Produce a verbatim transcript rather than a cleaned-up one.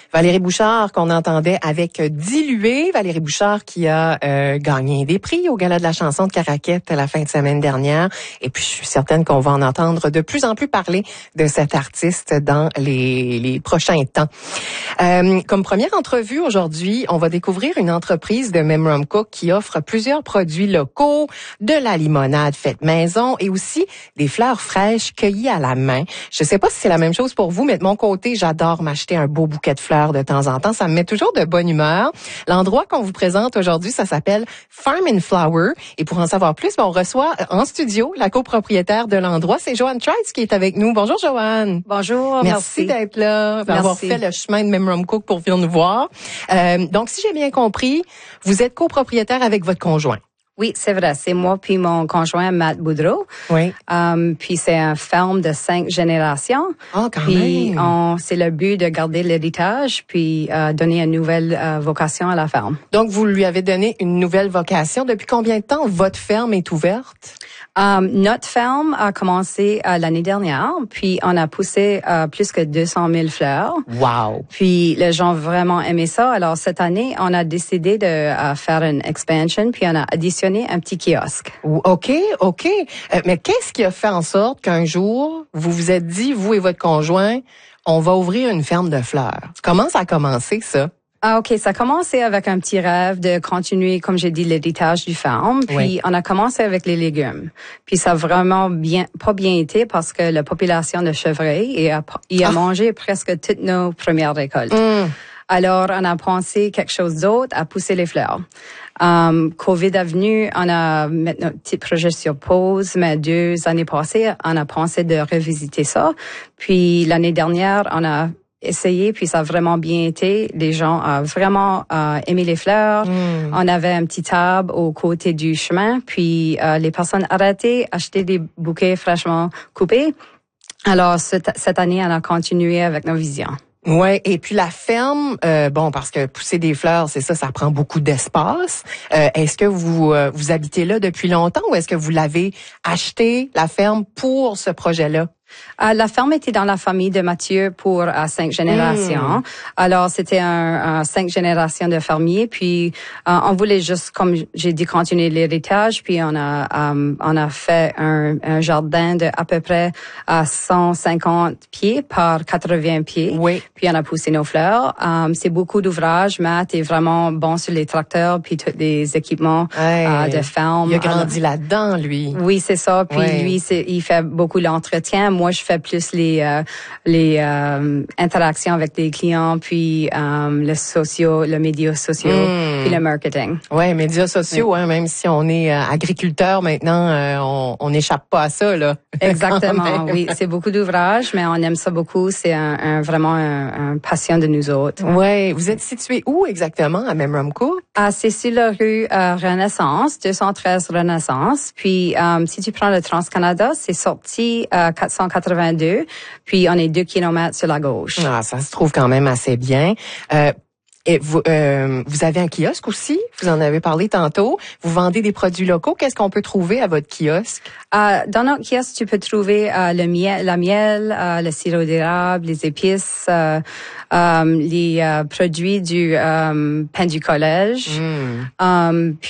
Valérie Bouchard, qu'on entendait avec Dilué. Valérie Bouchard qui a euh, gagné des prix au Gala de la chanson de Caraquette la fin de semaine dernière. Et puis, je suis certaine qu'on va en entendre de plus en plus parler de cet artiste dans les, les prochains temps. Euh, comme première entrevue aujourd'hui, on va découvrir une entreprise de Memram Cook qui offre plusieurs produits locaux, de la limonade faite maison et aussi des fleurs fraîches cueillies à la main. Je sais pas si c'est la même chose pour vous, mais de mon côté, j'adore m'acheter un beau bouquet de fleurs de temps en temps. Ça me met toujours de bonne humeur. L'endroit qu'on vous présente aujourd'hui, ça s'appelle Farm and Flower. Et pour en savoir plus, on reçoit en studio la copropriétaire de l'endroit. C'est Joanne Trites qui est avec nous. Bonjour, Joanne. Bonjour, merci. Merci d'être là, d'avoir fait le chemin de Memram Cook pour venir nous voir. Euh, donc, si j'ai bien compris, vous êtes copropriétaire avec votre conjoint. Oui, c'est vrai. C'est moi puis mon conjoint Matt Boudreau. Oui. Um, puis c'est un ferme de cinq générations. Ah, oh, quand puis même. on, c'est le but de garder l'héritage puis uh, donner une nouvelle uh, vocation à la ferme. Donc, vous lui avez donné une nouvelle vocation. Depuis combien de temps votre ferme est ouverte? Um, notre ferme a commencé uh, l'année dernière, puis on a poussé uh, plus que deux cent mille fleurs. Wow! Puis les gens ont vraiment aimé ça. Alors cette année, on a décidé de uh, faire une expansion, puis on a additionné un petit kiosque. OK, OK. Euh, mais qu'est-ce qui a fait en sorte qu'un jour, vous vous êtes dit, vous et votre conjoint, on va ouvrir une ferme de fleurs? Comment ça a commencé, ça? Ah, OK. Ça a commencé avec un petit rêve de continuer, comme j'ai dit, l'héritage du ferme. Puis, oui. on a commencé avec les légumes. Puis, ça a vraiment bien, pas bien été parce que la population de chevreuils y a, y a ah. mangé presque toutes nos premières récoltes. Mm. Alors, on a pensé quelque chose d'autre, à pousser les fleurs. Um, COVID est venu, on a mis notre petit projet sur pause, mais deux années passées, on a pensé de revisiter ça. Puis, l'année dernière, on a essayé, puis ça a vraiment bien été. Les gens ont vraiment euh, aimé les fleurs. Mm. On avait un petit table au côté du chemin, puis euh, les personnes arrêtaient, achetaient des bouquets fraîchement coupés. Alors, cette, cette année, on a continué avec nos visions. Ouais, et puis la ferme, euh, bon, parce que pousser des fleurs, c'est ça, ça prend beaucoup d'espace. Euh, est-ce que vous euh, vous habitez là depuis longtemps ou est-ce que vous l'avez acheté, la ferme, pour ce projet-là? Euh, la ferme était dans la famille de Mathieu pour euh, cinq générations. Mmh. Alors, c'était un, un cinq générations de fermiers. Puis, euh, on voulait juste, comme j'ai dit, continuer l'héritage. Puis, on a um, on a fait un, un jardin de à peu près à cent cinquante pieds par quatre-vingts pieds. Oui. Puis, on a poussé nos fleurs. Um, c'est beaucoup d'ouvrages. Matt est vraiment bon sur les tracteurs puis tous les équipements hey, euh, de ferme. Il a grandi Alors, là-dedans, lui. Oui, c'est ça. Puis, ouais. lui, c'est, il fait beaucoup d'entretien. Moi, je fais plus les euh, les euh, interactions avec les clients, puis euh, les sociaux, les médias sociaux, mm. puis le marketing. Ouais, médias sociaux, oui. hein, même si on est euh, agriculteur maintenant, euh, on n'échappe pas à ça, là. Exactement, oui. C'est beaucoup d'ouvrages, mais on aime ça beaucoup. C'est un, un, vraiment un, un passion de nous autres. Ouais. Vous êtes situé où exactement à Memram Cook? Ah, c'est sur la rue euh, Renaissance, deux cent treize Renaissance. Puis, euh, si tu prends le Trans-Canada, c'est sorti euh, quatre cent quatre-vingt-deux. Puis, on est deux kilomètres sur la gauche. Ah, ça se trouve quand même assez bien. Euh, et vous, euh, vous avez un kiosque aussi? Vous en avez parlé tantôt. Vous vendez des produits locaux. Qu'est-ce qu'on peut trouver à votre kiosque? Euh, dans notre kiosque, tu peux trouver euh, le miel, la miel, euh, le sirop d'érable, les épices, euh, euh, les euh, produits du euh, pain du collège. Mm. Um,